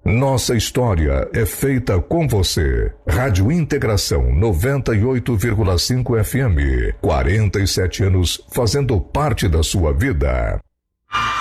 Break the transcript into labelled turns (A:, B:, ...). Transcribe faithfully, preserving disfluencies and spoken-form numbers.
A: Nossa história é feita com você. Rádio Integração noventa e oito vírgula cinco F M. quarenta e sete anos fazendo parte da sua vida.